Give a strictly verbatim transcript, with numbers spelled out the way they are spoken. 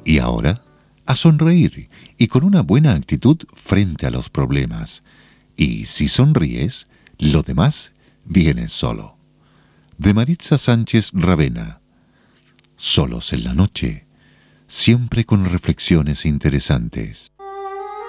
Y ahora, a sonreír y con una buena actitud frente a los problemas. Y si sonríes, lo demás viene solo. De Maritza Sánchez Ravena. Solos en la noche, siempre con reflexiones interesantes.